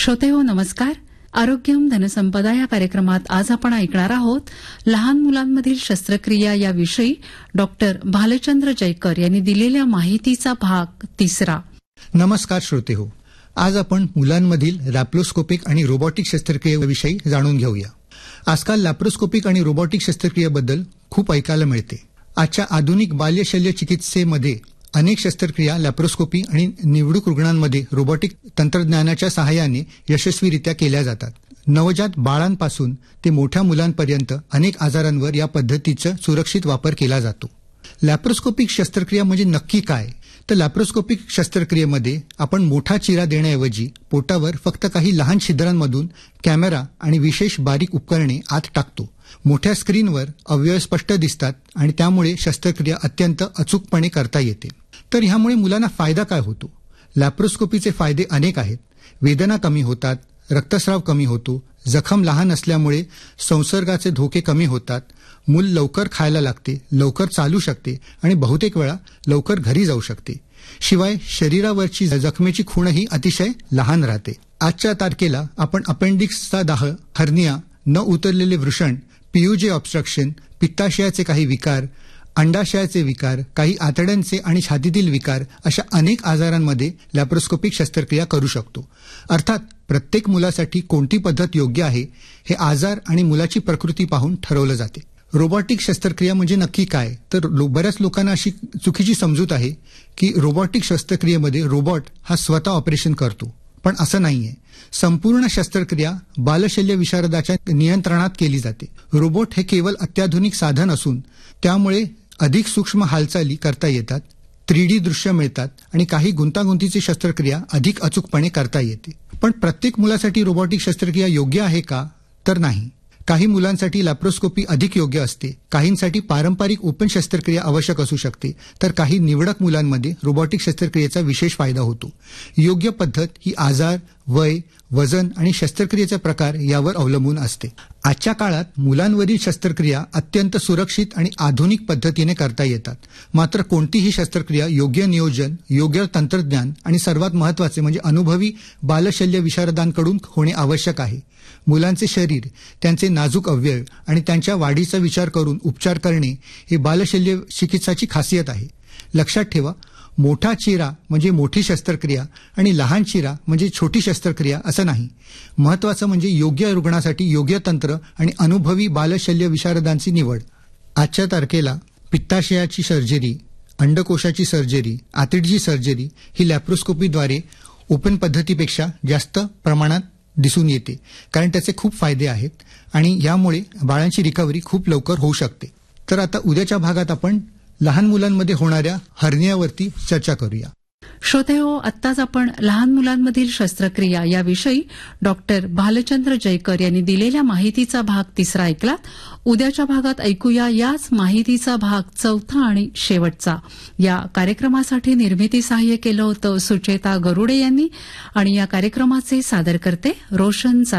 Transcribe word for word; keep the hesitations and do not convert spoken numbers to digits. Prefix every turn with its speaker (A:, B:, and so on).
A: श्रोतेहो नमस्कार. आरोग्यम धनसंपदा या कार्यक्रमात आज आपण ऐकणार आहोत लहान मुलांमधील शस्त्रक्रिया याविषयी डॉक्टर भालचंद्र जयकर यांनी दिलेल्या माहितीचा भाग तिसरा.
B: नमस्कार श्रोतेहो, आज आपण मुलांमधील लॅप्रोस्कोपिक आणि रोबोटिक शस्त्रक्रियेविषयी जाणून घेऊया. आजकाल लॅप्रोस्कोपिक आणि रोबोटिक शस्त्रक्रियेबद्दल खूप ऐकायला मिळते. आजच्या आधुनिक बाल्यशल्य चिकित्सेमध्ये अनेक शस्त्रक्रिया लॅप्रोस्कोपी आणि निवडक रुग्णांमध्ये रोबोटिक तंत्रज्ञानाच्या सहाय्याने यशस्वीरित्या केल्या जातात. नवजात बाळांपासून ते मोठ्या मुलांपर्यंत अनेक आजारांवर या पद्धतीचा सुरक्षित वापर केला जातो. लॅप्रोस्कोपिक शस्त्रक्रिया म्हणजे नक्की काय? तर लॅप्रोस्कोपिक शस्त्रक्रियेमध्ये आपण मोठा चिरा देण्याऐवजी पोटावर फक्त काही लहान छिद्रांमधून कॅमेरा आणि विशेष बारीक उपकरणे आत टाकतो. मोठ्या स्क्रीनवर अवयव स्पष्ट दिसतात आणि त्यामुळे शस्त्रक्रिया अत्यंत अचूकपणे करता येते. तर ह्यामुळे मुलांना फायदा काय होतो? लॅप्रोस्कोपीचे फायदे अनेक आहेत. वेदना कमी होतात, रक्तस्राव कमी होतो, जखम लहान असल्यामुळे संसर्गाचे धोके कमी होतात, मूल लवकर खायला लागते, लवकर चालू शकते आणि बहुतेक वेळा लवकर घरी जाऊ शकते. शिवाय शरीरावरची जखमेची खूणही अतिशय लहान राहते. आजच्या तारखेला आपण अपेंडिक्सचा दाह, हर्निया, न उतरलेले वृषण, पीयूजे ऑब्स्ट्रक्शन, पित्ताशयाचे काही विकार, अंडाशयाचे विकार, काही आतड्यांचे आणि छातीतील विकार अशा अनेक आजारांमध्ये लॅप्रोस्कोपिक शस्त्रक्रिया करू शकतो. अर्थात प्रत्येक मुलासाठी कोणती पद्धत योग्य आहे हे आजार आणि मुलाची प्रकृती पाहून ठरवलं जाते. रोबोटिक शस्त्रक्रिया म्हणजे नक्की काय? तर बऱ्याच लोकांना अशी चुकीची समजूत आहे की रोबोटिक शस्त्रक्रियेमध्ये रोबोट हा स्वतः ऑपरेशन करतो, पण असं नाहीये. संपूर्ण शस्त्रक्रिया बालशल्य विशारदाच्या नियंत्रणात केली जाते. रोबोट हे केवळ अत्याधुनिक साधन असून त्यामुळे अधिक सूक्ष्म हालचाली करता येतात, थ्री डी दृश्य मिळतात आणि काही गुंतागुंतीची शस्त्रक्रिया अधिक अचूकपणे करता येते. पण प्रत्येक मुलासाठी रोबोटिक शस्त्रक्रिया योग्य आहे का? तर नाही. काही मुलांसाठी लॅप्रोस्कोपी अधिक योग्य असते, काहींसाठी पारंपरिक ओपन शस्त्रक्रिया आवश्यक असू शकते, तर काही निवडक मुलांमध्ये रोबोटिक शस्त्रक्रियेचा विशेष फायदा होतो. योग्य पद्धत ही आजार, वय, वजन आणि शस्त्रक्रियेचा प्रकार यावर अवलंबून असते. आजच्या काळात मुलांवरील शस्त्रक्रिया अत्यंत सुरक्षित आणि आधुनिक पद्धतीने करता येतात. मात्र कोणतीही शस्त्रक्रिया योग्य नियोजन, योग्य तंत्रज्ञान आणि सर्वात महत्त्वाचे म्हणजे अनुभवी बालशल्य विशारदांकडून होणे आवश्यक आहे. मुलांचे शरीर, त्यांचे नाजूक अवयव आणि त्यांच्या वाढीचा विचार करून उपचार करणे हे बालशल्य चिकित्साची खासियत आहे. लक्षात ठेवा, मोठा चिरा म्हणजे मोठी शस्त्रक्रिया आणि लहान चिरा म्हणजे छोटी शस्त्रक्रिया असं नाही. महत्त्वाचं म्हणजे योग्य रुग्णासाठी योग्य तंत्र आणि अनुभवी बालशल्य विशारदांची निवड. आजच्या तारखेला पित्ताशयाची सर्जरी, अंडकोशाची सर्जरी, आतडीची सर्जरी ही लॅप्रोस्कोपीद्वारे ओपन पद्धतीपेक्षा जास्त प्रमाणात दिसून येते, कारण त्याचे खूप फायदे आहेत आणि यामुळे बाळांची रिकव्हरी खूप लवकर होऊ शकते. तर आता उद्याच्या भागात आपण लहान मुलांमध्ये होणाऱ्या हर्नियावरती चर्चा करूया.
A: श्रोतेहो, आत्ताच आपण लहान मुलांमधील शस्त्रक्रिया याविषयी डॉक्टर भालचंद्र जयकर यांनी दिलेल्या माहितीचा भाग तिसरा ऐकलात. उद्याच्या भागात ऐकूया याच माहितीचा भाग चौथा आणि शेवटचा. या कार्यक्रमासाठी निर्मिती सहाय्य केलं होतं सुचेता गरुडे यांनी आणि या कार्यक्रमाचे सादर करते रोशन